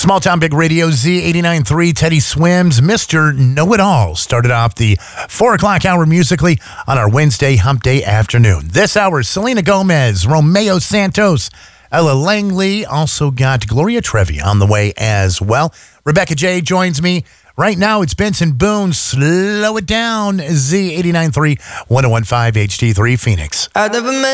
Small Town Big Radio, Z89.3, Teddy Swims, Mr. Know-It-All started off the 4 o'clock hour musically on our Wednesday hump day afternoon. This hour, Selena Gomez, Romeo Santos, Ella Langley, also got Gloria Trevi on the way as well. Rebecca J joins me. Right now, it's Benson Boone. Slow it down, Z89.3, 101.5 HD3 Phoenix. I never met